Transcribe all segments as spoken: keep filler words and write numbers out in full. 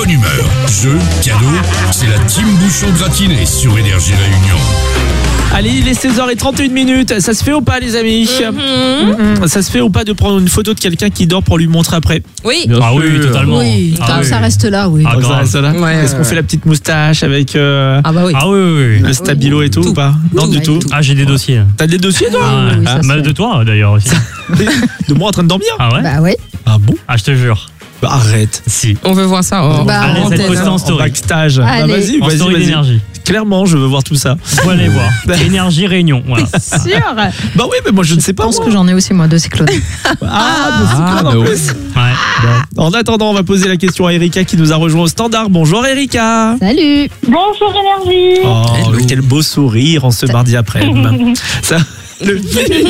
bonne humeur. Jeux, cadeaux, c'est la team Bouchon gratinée sur Énergie Réunion. Allez, il est seize heures trente et une minutes. Ça se fait ou pas, les amis? mm-hmm. Ça se fait ou pas de prendre une photo de quelqu'un qui dort pour lui montrer après? Oui. Bien ah sûr. Oui, totalement. Oui, ah, oui. ça reste là, oui. Ah, ça reste là. Ouais, Est-ce qu'on ouais. fait la petite moustache avec euh, Ah bah oui. Ah oui, oui, oui. le stabilo oui. et tout, Tout. ou pas? Non, Tout, du ouais, tout. tout. Ah, j'ai des dossiers. T'as des dossiers, toi? Ah, oui, ça se mal fait. de toi d'ailleurs aussi. De moi en train de dormir? Ah ouais? Bah ouais. Ah bon? Ah, je te jure. Bah, arrête. Si. On veut voir ça. Oh. Allez, Bah, en cette antenne, poste hein. en En story. backstage. Bah, Allez. vas-y, En vas-y, story vas-y. d'énergie. Clairement, je veux voir tout ça. Faut aller voir. Énergie Réunion. Voilà. Sûr. Bah oui, mais moi je ne sais Je pas. pense moi. que j'en ai aussi moi de cyclones. Ah, de cyclone en bah plus. Ouais. Bon. En attendant, on va poser la question à Erika qui nous a rejoint au standard. Bonjour Erika. Salut. Bonjour Énergie. Oh, quel beau sourire en ce mardi après-midi. Ça, le...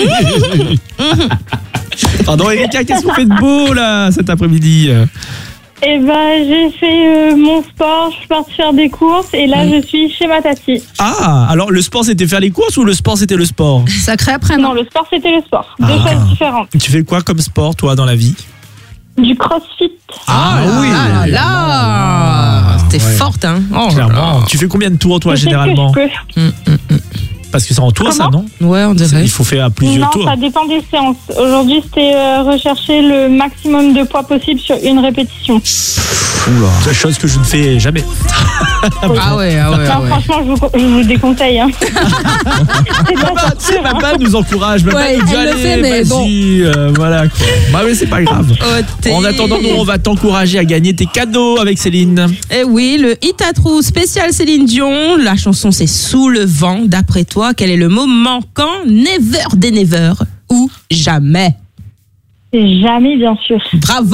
Pardon Erika, qu'est-ce qu'on fait de beau là cet après-midi? Eh ben, j'ai fait euh, mon sport, je suis partie faire des courses et là, je suis chez ma tati. Ah, alors le sport c'était faire les courses ou le sport c'était le sport? Sacré après Non, le sport, c'était le sport. Deux Ah. choses différentes. Tu fais quoi comme sport toi dans la vie? Du crossfit. Ah oui, là, là, là. T'es Ouais. forte, hein. Oh, Clairement. Tu fais combien de tours toi Je sais que généralement? je peux. Hum, hum, hum. Parce que c'est en tours ça, non? Ouais, on dirait. Il faut faire à plusieurs Non, tours. ça dépend des séances. Aujourd'hui, c'était euh, rechercher le maximum de poids possible sur une répétition. C'est chose que je ne fais jamais. Ah ouais, ah ouais, ah Non, ouais. franchement, je vous, je vous déconseille. Hein. C'est pas Ah, tu sais, ma femme nous encourage, ma Ouais, femme nous dit elle le allez, fait, mais vas-y, euh, voilà quoi. Bah oui, c'est pas grave. Oh, t'es- En attendant, nous, on va t'encourager à gagner tes cadeaux avec Céline. Eh oui, le hit à trou spécial Céline Dion. La chanson c'est Sous le vent. D'après toi, quel est le mot manquant? Never des never ou jamais? jamais, bien sûr. Bravo.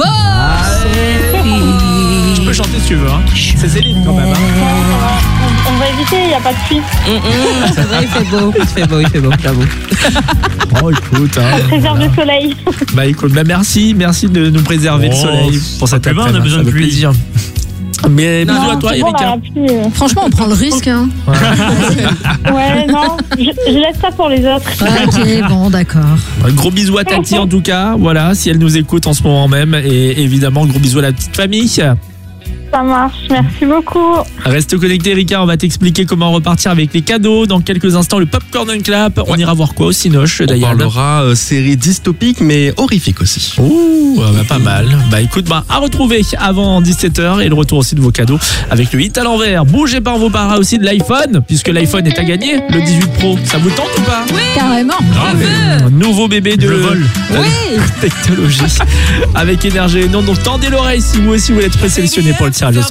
Tu peux chanter si tu veux. Hein. C'est Céline quand même. Hein. On, on va éviter, il n'y a pas de pluie. Hum, hum, c'est vrai, il fait beau, il fait beau, il fait beau, j'avoue. Oh, écoute. Hein, Préserve le soleil. bah écoute, bah, merci, merci de nous préserver le Oh, soleil pour cette ça fait bien, on a après-midi. besoin Ça de fait pluie. plaisir. Mais bisous Non, à toi, c'est bon, Erika. la pluie, euh. Franchement, on prend le risque. Hein. Ouais, non, je, je laisse ça pour les autres. Ok, bon, d'accord. Un gros bisou à Tati en tout cas, voilà, si elle nous écoute en ce moment même. Et évidemment, gros bisou à la petite famille. Ça marche, merci beaucoup. Reste connecté, Erika, on va t'expliquer comment repartir avec les cadeaux. Dans quelques instants, le Popcorn and Clap. On ira voir quoi au Cinoche, On d'ailleurs. parlera euh, série dystopique mais horrifique aussi. Ouh, bah, pas mal. Bah écoute, bah, à retrouver avant dix-sept heures et le retour aussi de vos cadeaux avec le hit à l'envers. Bougez pas, on vous parlera aussi de l'iPhone, puisque l'iPhone est à gagner, le dix-huit Pro. Ça vous tente ou pas? Carrément. Un nouveau bébé de Je vole. Oui. technologie avec énergie. Non, donc tendez l'oreille si vous aussi vous voulez être présélectionné pour le tirage.